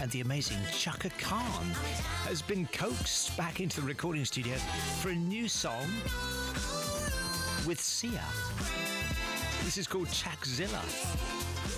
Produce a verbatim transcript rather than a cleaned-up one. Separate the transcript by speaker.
Speaker 1: and the amazing Chaka Khan has been coaxed back into the recording studio for a new song with Sia. This is called Chakzilla.